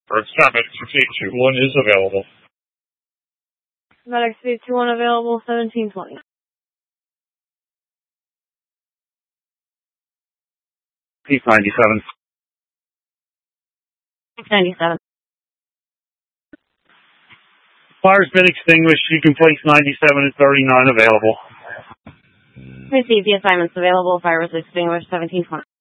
Earth Traffic 6821 is available. Medic 6821 available, 1720. Peace 97. 697. Fire's been extinguished. You can place 97 and 39 available. Received the assignments available. Fire was extinguished, 1720.